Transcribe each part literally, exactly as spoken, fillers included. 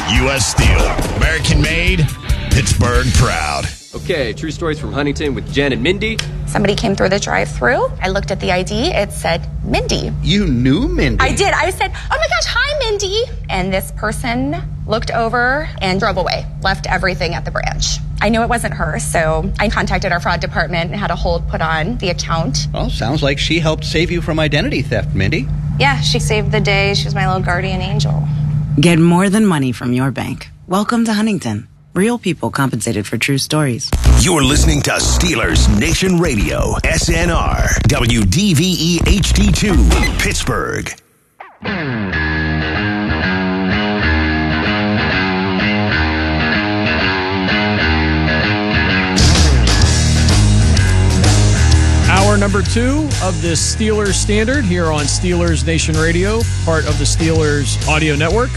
U S Steel. American made, Pittsburgh proud. Okay, true stories from Huntington with Jen and Mindy. Somebody came through the drive-thru. I looked at the I D. It said Mindy. You knew Mindy? I did. I said, oh my gosh, hi, Mindy. And this person looked over and drove away, left everything at the branch. I knew it wasn't her, so I contacted our fraud department and had a hold put on the account. Well, sounds like she helped save you from identity theft, Mindy. Yeah, she saved the day. She was my little guardian angel. Get more than money from your bank. Welcome to Huntington. Real people compensated for true stories. You're listening to Steelers Nation Radio, S N R, W D V E H D two, Pittsburgh. Hour number two of the Steelers Standard here on Steelers Nation Radio, part of the Steelers Audio Network.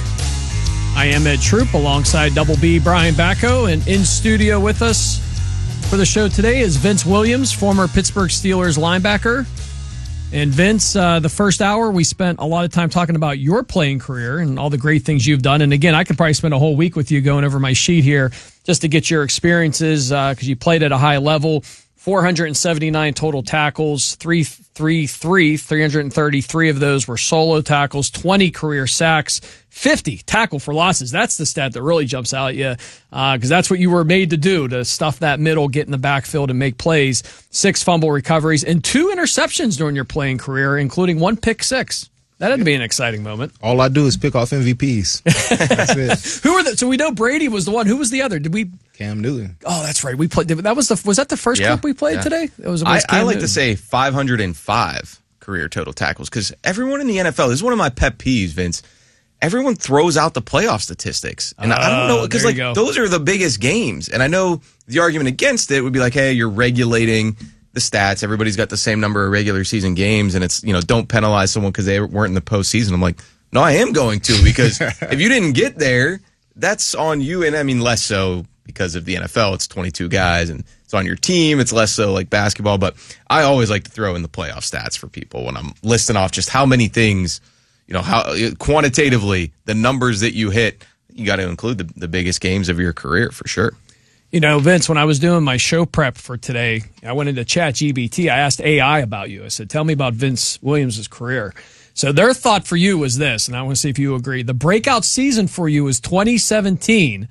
I am Ed Troop alongside Double B Brian Bacco, and in studio with us for the show today is Vince Williams, former Pittsburgh Steelers linebacker. And Vince, uh, the first hour we spent a lot of time talking about your playing career and all the great things you've done. And again, I could probably spend a whole week with you going over my sheet here just to get your experiences because uh, you played at a high level. four hundred seventy-nine total tackles, three thirty-three, three hundred thirty-three of those were solo tackles, twenty career sacks, fifty tackle for losses. That's the stat that really jumps out at you because uh, that's what you were made to do, to stuff that middle, get in the backfield, and make plays. Six fumble recoveries and two interceptions during your playing career, including one pick six. That had to be an exciting moment. All I do is pick off M V Ps. That's it. Who were the? So we know Brady was the one. Who was the other? Did we? Cam Newton. Oh, that's right. We played. That was the. Was that the first yeah, clip we played yeah. today? It was. I, I like Newton. to say five hundred five career total tackles because everyone in the N F L. This is one of my pet peeves, Vince. Everyone throws out the playoff statistics, and uh, I don't know because like go. those are the biggest games. And I know the argument against it would be like, hey, you're regulating the stats. Everybody's got the same number of regular season games, and it's, you know, don't penalize someone because they weren't in the postseason. I'm like, no, I am going to, because if you didn't get there, that's on you. And I mean, less so because of the N F L. It's twenty-two guys, and it's on your team. It's less so like basketball. But I always like to throw in the playoff stats for people when I'm listing off just how many things, you know, how quantitatively the numbers that you hit. You got to include the, the biggest games of your career for sure. You know, Vince, when I was doing my show prep for today, I went into ChatGPT. I asked A I about you. I said, tell me about Vince Williams' career. So their thought for you was this, and I want to see if you agree. The breakout season for you was twenty seventeen.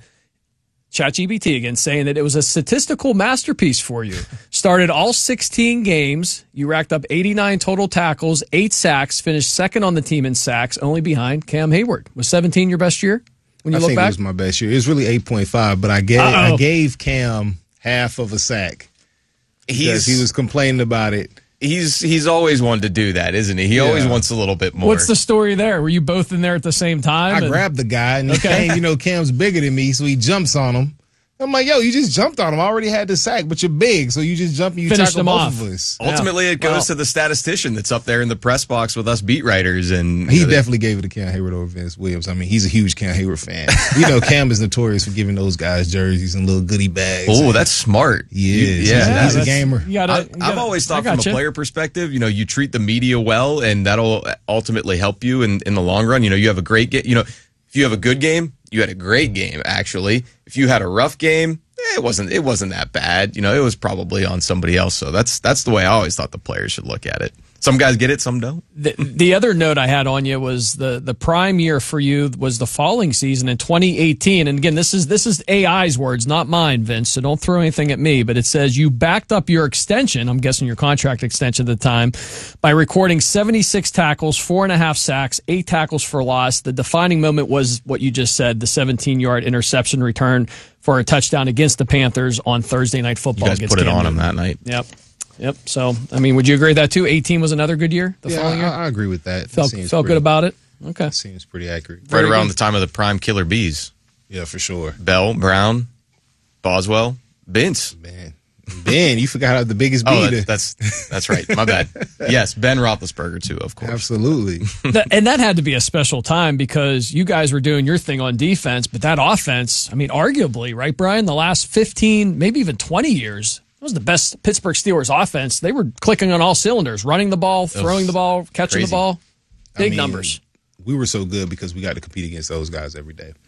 ChatGPT again saying that it was a statistical masterpiece for you. Started all sixteen games. You racked up eighty-nine total tackles, eight sacks, finished second on the team in sacks, only behind Cam Hayward. Was seventeen your best year? When you I look think back? it was my best year. It was really eight point five, but I gave Uh-oh. I gave Cam half of a sack because he was complaining about it. He's he's always wanted to do that, isn't he? He Yeah. always wants a little bit more. What's the story there? Were you both in there at the same time? I and- grabbed the guy, and Okay. Cam, you know, Cam's bigger than me, so he jumps on him. I'm like, yo, you just jumped on him. I already had the sack, but you're big, so you just jump and you Finished tackle him both off. of us. Ultimately, it goes Well- to the statistician that's up there in the press box with us beat writers. And He you know, they- definitely gave it to Cam Hayward over Vince Williams. I mean, he's a huge Cam Hayward fan. You know, Cam is notorious for giving those guys jerseys and little goodie bags. Oh, And that's smart. he You- is. yeah, He's, that's- he's a that's- gamer. You gotta, I, you I've gotta- always I thought from a gotcha. player perspective, you know, you treat the media well, and that'll ultimately help you in, in the long run. You know, you have a great game. You know, if you have a good game, you had a great game, actually. If you had a rough game, eh, it wasn't it wasn't that bad. You know, it was probably on somebody else. So that's that's the way I always thought the players should look at it. Some guys get it, some don't. The, the other note I had on you was the the prime year for you was the following season in twenty eighteen. And again, this is this is A I's words, not mine, Vince. So don't throw anything at me. But it says you backed up your extension. I'm guessing your contract extension at the time by recording seventy-six tackles, four and a half sacks, eight tackles for loss. The defining moment was what you just said: the seventeen-yard interception return for a touchdown against the Panthers on Thursday Night Football. You guys against put it Cam on them Newton. that night. Yep. Yep. So, I mean, would you agree with that too? eighteen was another good year the Yeah, following year? I, I agree with that. Felt, Seems felt pretty- good about it? Okay. Seems pretty accurate. Right Very around good. the time of the prime Killer Bees. Yeah, for sure. Bell, Brown, Boswell, Vince. Man. Ben, you forgot how the biggest Oh, beat. that, that's that's right. My bad. Yes, Ben Roethlisberger too, of course. Absolutely. That- and that had to be a special time because you guys were doing your thing on defense, but that offense, I mean, arguably, right, Brian, the last fifteen, maybe even twenty years, it was the best Pittsburgh Steelers offense. They were clicking on all cylinders, running the ball, throwing the ball, catching crazy. the ball. I Big mean, numbers. We were so good because we got to compete against those guys every day.